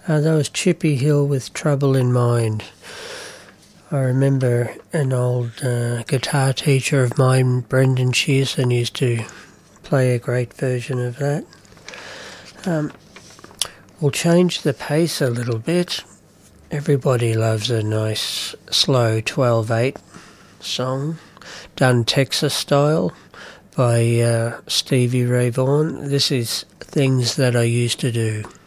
That was Chippy Hill with Trouble in Mind. I remember an old guitar teacher of mine, Brendan Shearson, used to play a great version of that. We'll change the pace a little bit. Everybody loves a nice, slow 12/8 song, done Texas style by Stevie Ray Vaughan. This is Things That I Used to Do.